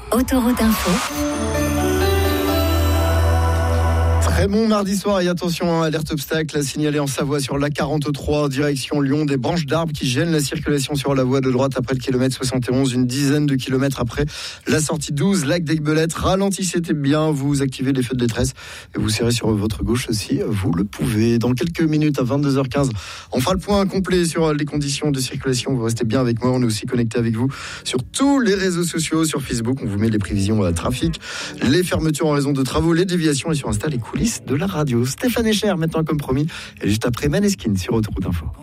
Autoroute Info. Très bon mardi soir et attention, alerte obstacle signalée en Savoie sur l'A43 direction Lyon. Des branches d'arbres qui gênent la circulation sur la voie de droite après le kilomètre 71, une dizaine de kilomètres après la sortie 12, lac d'Aiguebelette. Ralentissez bien, vous activez les feux de détresse et vous serrez sur votre gauche si vous le pouvez. Dans quelques minutes à 22h15, on fera le point complet sur les conditions de circulation. Vous restez bien avec moi, on est aussi connecté avec vous sur tous les réseaux sociaux, sur Facebook, on vous met les prévisions trafic, les fermetures en raison de travaux, les déviations et sur Insta les coulisses de la radio. Stéphane Echer maintenant comme promis et juste après Maneskin sur Autoroute Info.